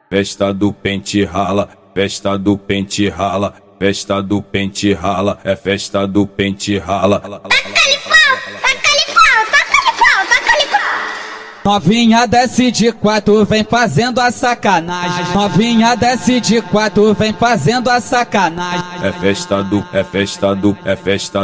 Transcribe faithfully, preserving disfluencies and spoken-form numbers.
festa do pente rala, festa do pente rala, festa do pente rala, é festa do pente rala. Taca-lhe pau, taca-lhe pau, taca-lhe pau, taca-lhe pau. Novinha desce de quatro, vem fazendo a sacanagem. Novinha desce de quatro, vem fazendo a sacanagem. É festa do, é festa do, é festa